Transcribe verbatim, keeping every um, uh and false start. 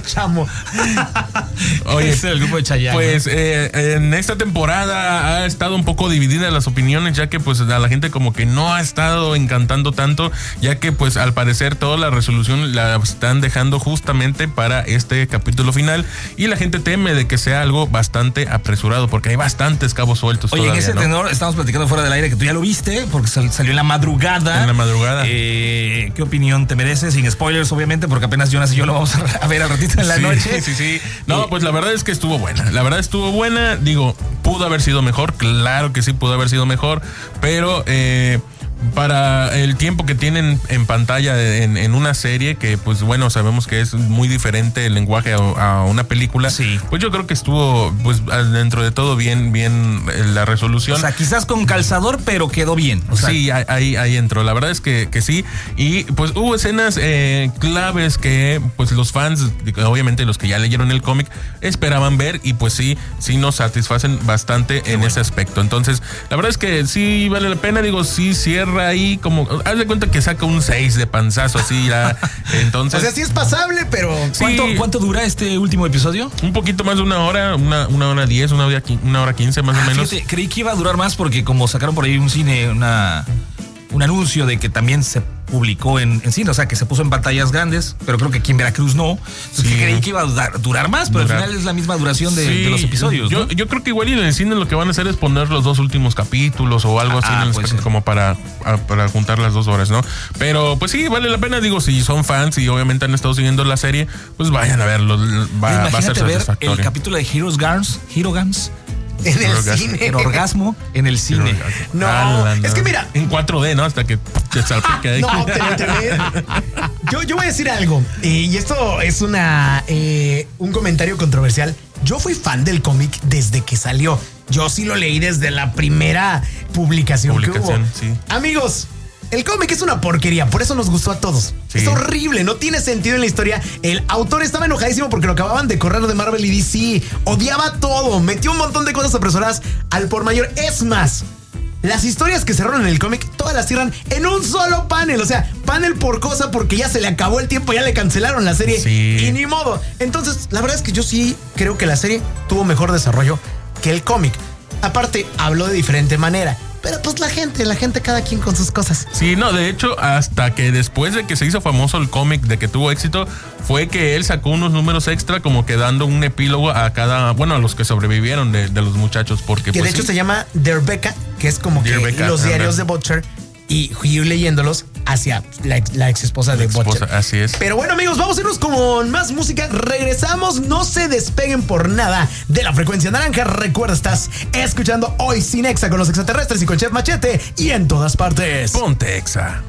chamo. Oye, es el grupo de Chayanne. Pues eh, en esta temporada ha estado un poco dividida las opiniones, ya que pues a la gente como que no ha estado encantando tanto, ya que pues al parecer toda la resolución la están dejando justamente para este capítulo final y la gente teme de que sea algo bastante apresurado porque hay bastantes cabos sueltos. Oye, todavía, en ese ¿no? tenor estamos platicando fuera del aire que tú ya lo viste porque sal, salió en la madrugada. En la madrugada. Eh, ¿Qué opinión te merece? Sin spoilers, obviamente, porque apenas Jonas y yo lo vamos a ver al ratito en la sí, noche. Sí, sí, no, pues la verdad es que estuvo buena. La verdad estuvo buena. Digo, pudo haber sido mejor. Claro que sí, pudo haber sido mejor. Pero eh, para el tiempo que tienen en pantalla en, en una serie, que pues bueno, sabemos que es muy diferente el lenguaje a, a una película. Sí. Pues yo creo que estuvo, pues dentro de todo, bien, bien la resolución. O sea, quizás con calzador, pero quedó bien. O sea, sí, ahí, ahí entró. La verdad es que, que sí. Y pues hubo escenas eh, claves que pues los fans, obviamente los que ya leyeron el cómic, esperaban ver y pues sí, sí nos satisfacen bastante Qué en bueno. ese aspecto. Entonces, la verdad es que sí vale la pena. Digo, sí cierra ahí como, haz de cuenta que saca un seis de panzazo así ya. Entonces, o sea, sí es pasable, pero sí, ¿cuánto, ¿cuánto dura este último episodio? Un poquito más de una hora, una, una hora diez, una hora, una hora quince más ah, o menos. Fíjate, creí que iba a durar más porque como sacaron por ahí un cine, una un anuncio de que también se publicó en, en cine, o sea, que se puso en pantallas grandes, pero creo que aquí en Veracruz no. Sí. Creí que iba a durar, durar más, pero durar. Al final es la misma duración de, sí. de los episodios. Yo, ¿no? yo creo que igual y en el cine lo que van a hacer es poner los dos últimos capítulos o algo así, ah, en el pues como para, para juntar las dos horas, ¿no? Pero pues sí, vale la pena, digo, si son fans y obviamente han estado siguiendo la serie, pues vayan a verlo. Va, va a ser satisfactorio. El capítulo de Heroes Guns, Hero Guns. En el orgasmo. cine. El orgasmo en el cine. No, ah, no, es que mira. En cuatro D, ¿no? Hasta que te salpique ahí. No, te, te, te, yo, yo voy a decir algo. Eh, y esto es una eh, un comentario controversial. Yo fui fan del cómic desde que salió. Yo sí lo leí desde la primera publicación, publicación que hubo. Sí. Amigos, el cómic es una porquería, por eso nos gustó a todos. Sí. Es horrible, no tiene sentido en la historia. El autor estaba enojadísimo porque lo acababan de correr de Marvel y D C. Odiaba todo, metió un montón de cosas apresuradas al por mayor. Es más, las historias que cerraron en el cómic, todas las cierran en un solo panel. O sea, panel por cosa porque ya se le acabó el tiempo, ya le cancelaron la serie. Sí. Y ni modo. Entonces, la verdad es que yo sí creo que la serie tuvo mejor desarrollo que el cómic. Aparte, habló de diferente manera. Pero pues la gente, la gente cada quien con sus cosas. Sí, no, de hecho, hasta que después de que se hizo famoso el cómic, de que tuvo éxito, fue que él sacó unos números extra como que dando un epílogo a cada, bueno, a los que sobrevivieron de, de los muchachos. Porque, que pues, de hecho sí. se llama The Rebecca, que es como Dear que Becca, los diarios de Butcher. Y Hugh leyéndolos hacia la, la ex esposa de Butcher. Así es. Pero bueno, amigos, vamos a irnos con más música. Regresamos, no se despeguen por nada de la frecuencia naranja. Recuerda, estás escuchando Hoy Sin Exa con los extraterrestres y con Chef Machete y en todas partes. Ponte Exa.